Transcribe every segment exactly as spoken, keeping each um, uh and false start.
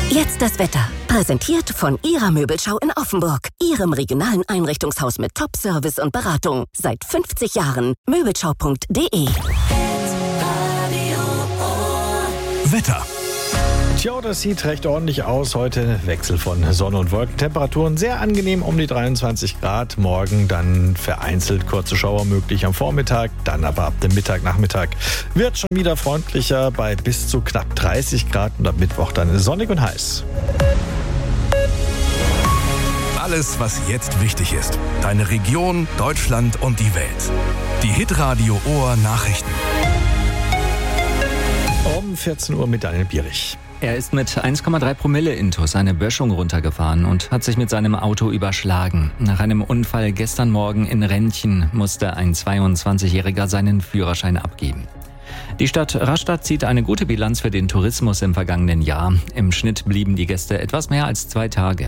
Jetzt das Wetter. Präsentiert von Ihrer Möbelschau in Offenburg. Ihrem regionalen Einrichtungshaus mit Top-Service und Beratung. Seit fünfzig Jahren. Möbelschau punkt de. Wetter. Tja, das sieht recht ordentlich aus. Heute Wechsel von Sonne und Wolken. Temperaturen sehr angenehm um die dreiundzwanzig Grad. Morgen dann vereinzelt kurze Schauer möglich am Vormittag. Dann aber ab dem Mittag, Nachmittag wird schon wieder freundlicher bei bis zu knapp dreißig Grad. Und ab Mittwoch dann sonnig und heiß. Alles, was jetzt wichtig ist. Deine Region, Deutschland und die Welt. Die Hitradio Ohr Nachrichten. Um vierzehn Uhr mit Daniel Bierich. Er ist mit eins Komma drei Promille Intus eine Böschung runtergefahren und hat sich mit seinem Auto überschlagen. Nach einem Unfall gestern Morgen in Rentchen musste ein zweiundzwanzigjähriger seinen Führerschein abgeben. Die Stadt Rastatt zieht eine gute Bilanz für den Tourismus im vergangenen Jahr. Im Schnitt blieben die Gäste etwas mehr als zwei Tage.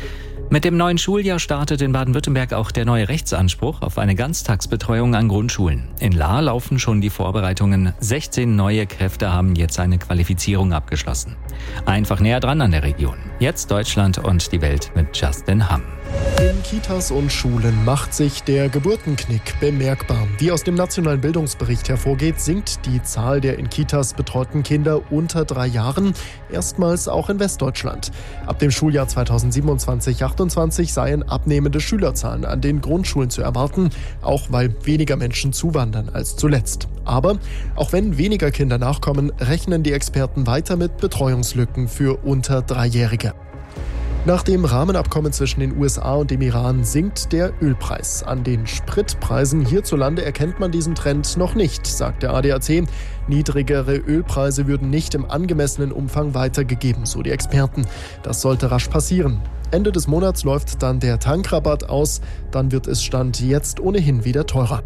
Mit dem neuen Schuljahr startet in Baden-Württemberg auch der neue Rechtsanspruch auf eine Ganztagsbetreuung an Grundschulen. In Lahr laufen schon die Vorbereitungen. sechzehn neue Kräfte haben jetzt eine Qualifizierung abgeschlossen. Einfach näher dran an der Region. Jetzt Deutschland und die Welt mit Justin Hamm. In Kitas und Schulen macht sich der Geburtenknick bemerkbar. Wie aus dem nationalen Bildungsbericht hervorgeht, sinkt die Zahl der in Kitas betreuten Kinder unter drei Jahren, erstmals auch in Westdeutschland. Ab dem Schuljahr zweitausendsiebenundzwanzig achtundzwanzig seien abnehmende Schülerzahlen an den Grundschulen zu erwarten, auch weil weniger Menschen zuwandern als zuletzt. Aber auch wenn weniger Kinder nachkommen, rechnen die Experten weiter mit Betreuungslücken für unter Dreijährige. Nach dem Rahmenabkommen zwischen den U S A und dem Iran sinkt der Ölpreis. An den Spritpreisen hierzulande erkennt man diesen Trend noch nicht, sagt der A D A C. Niedrigere Ölpreise würden nicht im angemessenen Umfang weitergegeben, so die Experten. Das sollte rasch passieren. Ende des Monats läuft dann der Tankrabatt aus, dann wird es Stand jetzt ohnehin wieder teurer.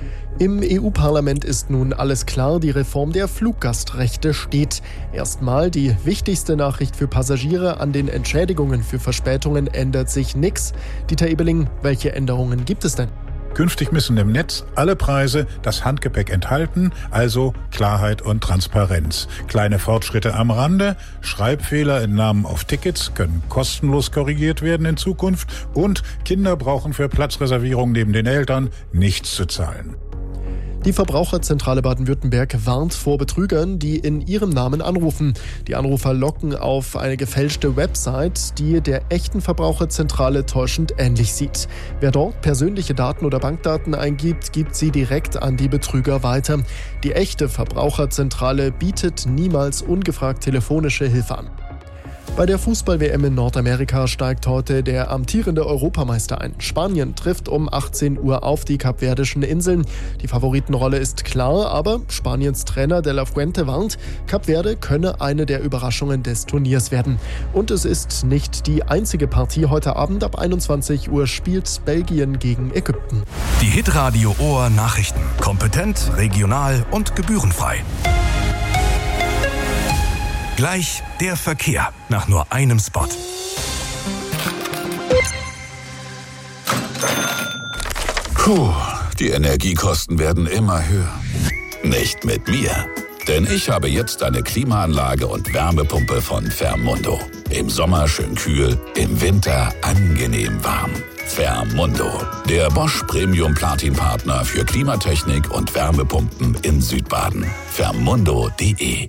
Im E U-Parlament ist nun alles klar, die Reform der Fluggastrechte steht. Erstmal die wichtigste Nachricht für Passagiere: an den Entschädigungen für Verspätungen ändert sich nichts. Dieter Ebeling, welche Änderungen gibt es denn? Künftig müssen im Netz alle Preise das Handgepäck enthalten, also Klarheit und Transparenz. Kleine Fortschritte am Rande, Schreibfehler in Namen auf Tickets können kostenlos korrigiert werden in Zukunft und Kinder brauchen für Platzreservierung neben den Eltern nichts zu zahlen. Die Verbraucherzentrale Baden-Württemberg warnt vor Betrügern, die in ihrem Namen anrufen. Die Anrufer locken auf eine gefälschte Website, die der echten Verbraucherzentrale täuschend ähnlich sieht. Wer dort persönliche Daten oder Bankdaten eingibt, gibt sie direkt an die Betrüger weiter. Die echte Verbraucherzentrale bietet niemals ungefragt telefonische Hilfe an. Bei der Fußball-W M in Nordamerika steigt heute der amtierende Europameister ein. Spanien trifft um achtzehn Uhr auf die Kapverdischen Inseln. Die Favoritenrolle ist klar, aber Spaniens Trainer De La Fuente warnt, Kap Verde könne eine der Überraschungen des Turniers werden. Und es ist nicht die einzige Partie. Heute Abend ab einundzwanzig Uhr spielt Belgien gegen Ägypten. Die Hitradio Ohr Nachrichten. Kompetent, regional und gebührenfrei. Gleich der Verkehr nach nur einem Spot. Puh, die Energiekosten werden immer höher. Nicht mit mir. Denn ich habe jetzt eine Klimaanlage und Wärmepumpe von Fermundo. Im Sommer schön kühl, im Winter angenehm warm. Fermundo, der Bosch Premium Platin Partner für Klimatechnik und Wärmepumpen in Südbaden. Fermundo punkt de.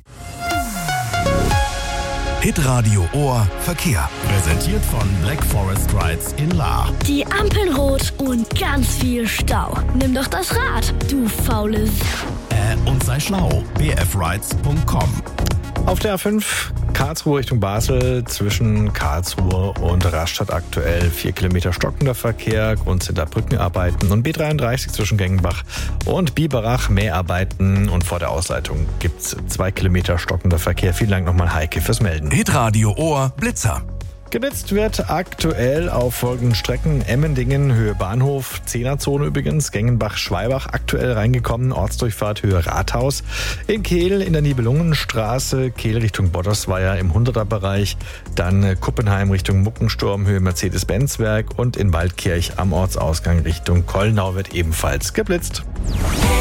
Hitradio Ohr Verkehr. Präsentiert von Black Forest Rides in Lahr. Die Ampeln rot und ganz viel Stau. Nimm doch das Rad, du faule S- Äh, und sei schlau. b f rides punkt com. Auf der A fünf Karlsruhe Richtung Basel zwischen Karlsruhe und Rastatt aktuell vier Kilometer stockender Verkehr, Grund sind da Brückenarbeiten, und B dreiunddreißig zwischen Gengenbach und Biberach Mäharbeiten, und vor der Ausleitung gibt es zwei Kilometer stockender Verkehr. Vielen Dank nochmal, Heike, fürs Melden. Hitradio Ohr Blitzer. Geblitzt wird aktuell auf folgenden Strecken: Emmendingen, Höhe Bahnhof, Zehnerzone übrigens, Gengenbach-Schweibach aktuell reingekommen, Ortsdurchfahrt Höhe Rathaus, in Kehl in der Nibelungenstraße, Kehl Richtung Bottersweier im hunderter-Bereich, dann Kuppenheim Richtung Muckensturm, Höhe Mercedes-Benz-Werk, und in Waldkirch am Ortsausgang Richtung Kollnau wird ebenfalls geblitzt.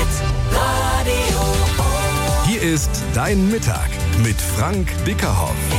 Hier ist dein Mittag mit Frank Bickerhoff.